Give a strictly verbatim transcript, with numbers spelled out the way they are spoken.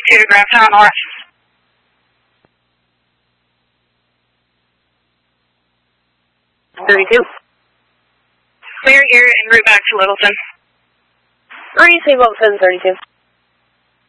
two to Grafton North. thirty-two. Clear here en route back to Littleton. Three, save up seven thirty-two.